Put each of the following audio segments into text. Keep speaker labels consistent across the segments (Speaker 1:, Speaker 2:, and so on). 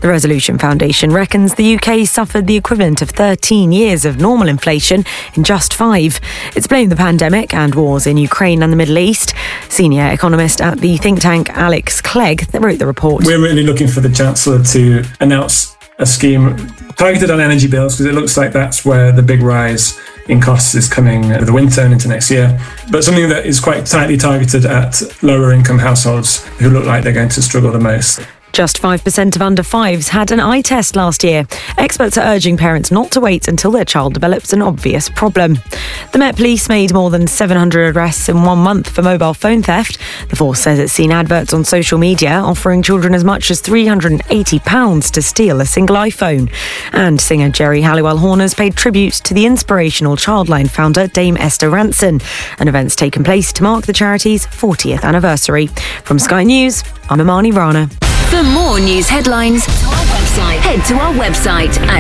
Speaker 1: The Resolution Foundation reckons the UK suffered the equivalent of 13 years of normal inflation in just 5. It's blamed the pandemic and wars in Ukraine and the Middle East. Senior economist at the think tank Alex Clegg wrote the report.
Speaker 2: We're really looking for the Chancellor to announce a scheme targeted on energy bills, because it looks like that's where the big rise in costs is coming with the winter and into next year, but something that is quite tightly targeted at lower income households who look like they're going to struggle the most.
Speaker 1: Just 5% of under 5s had an eye test last year. Experts are urging parents not to wait until their child develops an obvious problem. The Met Police made more than 700 arrests in 1 month for mobile phone theft. The force says it's seen adverts on social media offering children as much as £380 to steal a single iPhone. And singer Jerry Halliwell Horner's paid tribute to the inspirational Childline founder Dame Esther Rantzen. An event's taken place to mark the charity's 40th anniversary. From Sky News, I'm Imani Rana.
Speaker 3: For more news headlines, head to our website at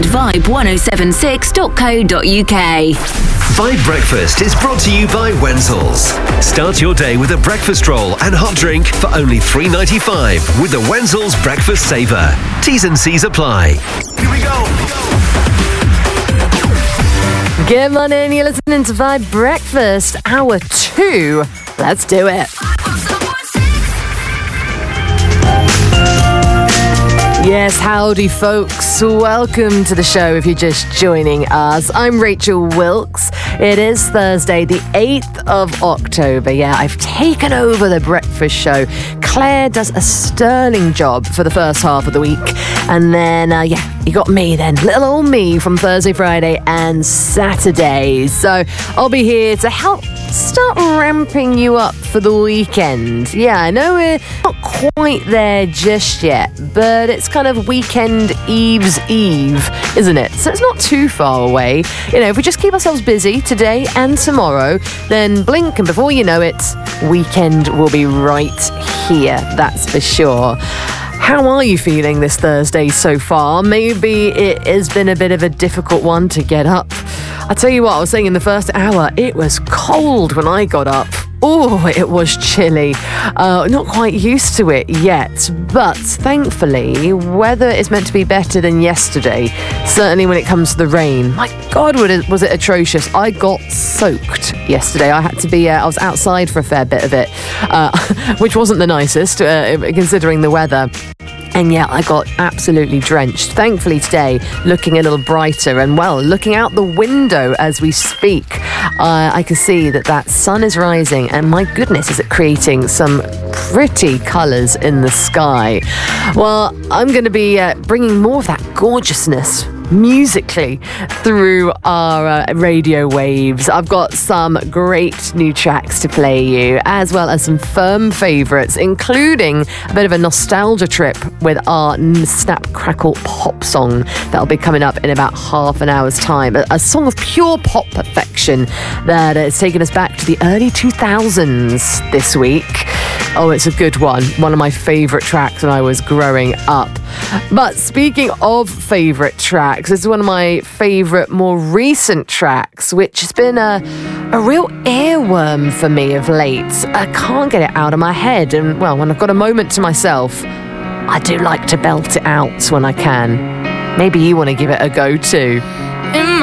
Speaker 3: vibe1076.co.uk.
Speaker 4: Vibe Breakfast is brought to you by Wenzels. Start your day with a breakfast roll and hot drink for only $3.95 with the Wenzels Breakfast Saver. T's and C's apply. Here we go.
Speaker 5: Good morning, you're listening to Vibe Breakfast, hour 2. Let's do it. Yes, howdy folks. Welcome to the show if you're just joining us. I'm Rachel Wilkes. It is Thursday, the 8th of October. Yeah, I've taken over the breakfast show. Claire does a sterling job for the first half of the week. And then, you got me then. Little old me from Thursday, Friday and Saturday. So I'll be here to help start ramping you up for the weekend. Yeah, I know we're not quite there just yet, but it's kind of weekend Eve's Eve, isn't it? So it's not too far away. You know, if we just keep ourselves busy today and tomorrow, then blink and before you know it, weekend will be right here, that's for sure. How are you feeling this Thursday so far? Maybe it has been a bit of a difficult one to get up. I tell you what, I was saying in the first hour, it was cold when I got up. Oh, it was chilly. Not quite used to it yet, but thankfully, weather is meant to be better than yesterday. Certainly when it comes to the rain. My God, was it atrocious. I got soaked yesterday. I had to be, I was outside for a fair bit of it, which wasn't the nicest, considering the weather. And yeah, I got absolutely drenched. Thankfully today, looking a little brighter and, well, looking out the window as we speak, I can see that sun is rising and my goodness, is it creating some pretty colours in the sky. Well, I'm going to be bringing more of that gorgeousness musically through our radio waves. I've got some great new tracks to play you, as well as some firm favourites, including a bit of a nostalgia trip with our Snap Crackle pop song that'll be coming up in about half an hour's time. A song of pure pop perfection that has taken us back to the early 2000s this week. Oh, it's a good one. One of my favourite tracks when I was growing up. But speaking of favourite tracks, this is one of my favourite more recent tracks, which has been a real earworm for me of late. I can't get it out of my head. And, well, when I've got a moment to myself, I do like to belt it out when I can. Maybe you want to give it a go too.
Speaker 6: In